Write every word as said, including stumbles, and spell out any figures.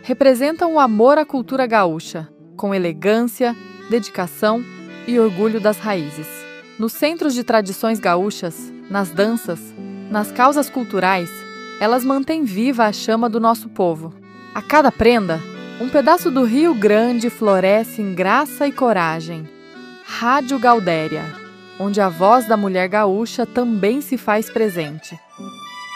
representam o amor à cultura gaúcha, com elegância, dedicação e orgulho das raízes. Nos centros de tradições gaúchas, nas danças, nas causas culturais, elas mantêm viva a chama do nosso povo. A cada prenda, um pedaço do Rio Grande floresce em graça e coragem. Rádio Gaudéria, onde a voz da mulher gaúcha também se faz presente.